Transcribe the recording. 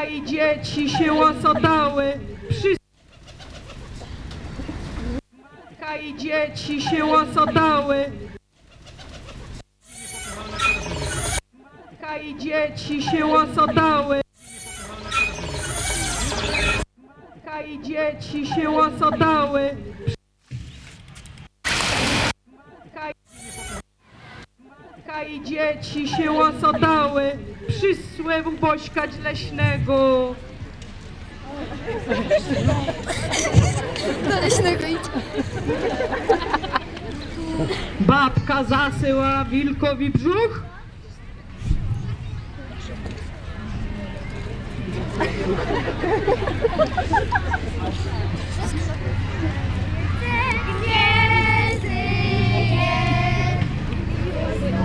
Matka i dzieci się łosotały, matka i dzieci się łosotały, matka i dzieci się łosotały, matka i dzieci się łosotały, matka i dzieci się łosotały, przysłę u Bośka leśnego. Do leśnego idź. Babka zasyła wilkowi brzuch. Nie żyje.